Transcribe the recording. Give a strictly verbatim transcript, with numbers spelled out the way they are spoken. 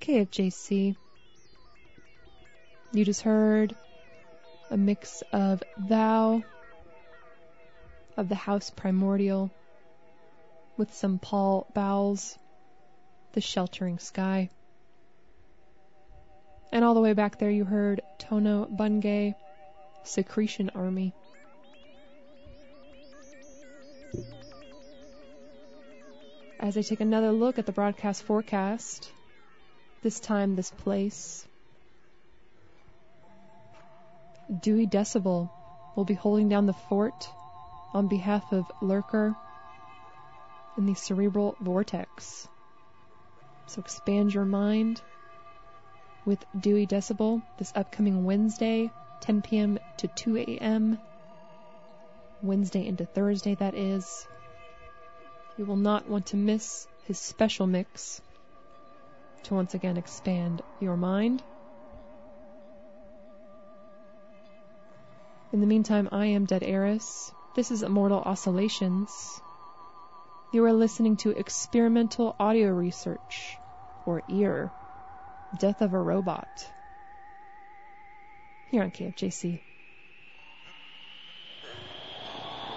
K F J C. You just heard a mix of Thou, of the House Primordial, with some Paul Bowles, The Sheltering Sky. And all the way back there you heard Tono Bungay, Secretion Army. As I take another look at the broadcast forecast, this time, this place, Dewey Decibel will be holding down the fort on behalf of Lurker in the cerebral vortex. So expand your mind with Dewey Decibel this upcoming Wednesday, ten p.m. to two a.m. Wednesday into Thursday, that is. You will not want to miss his special mix to once again expand your mind. In the meantime, I am Dead Eris. This is Immortal Oscillations. You are listening to Experimental Audio Research, or E A R, Death of a Robot, here on K F J C.